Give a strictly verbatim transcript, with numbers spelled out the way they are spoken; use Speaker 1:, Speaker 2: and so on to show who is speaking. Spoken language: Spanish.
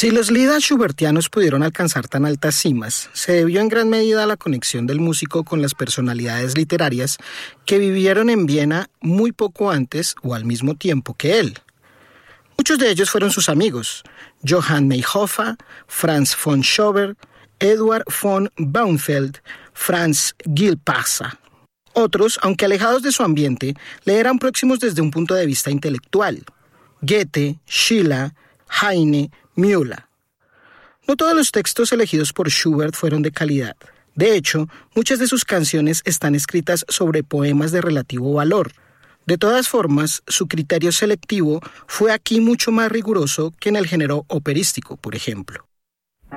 Speaker 1: Si los lieder schubertianos pudieron alcanzar tan altas cimas, se debió en gran medida a la conexión del músico con las personalidades literarias que vivieron en Viena muy poco antes o al mismo tiempo que él. Muchos de ellos fueron sus amigos: Johann Mayhofer, Franz von Schober, Eduard von Baumfeld, Franz Grillparzer. Otros, aunque alejados de su ambiente, le eran próximos desde un punto de vista intelectual: Goethe, Schiller, Heine, Müller. No todos los textos elegidos por Schubert fueron de calidad. De hecho, muchas de sus canciones están escritas sobre poemas de relativo valor. De todas formas, su criterio selectivo fue aquí mucho más riguroso que en el género operístico, por ejemplo.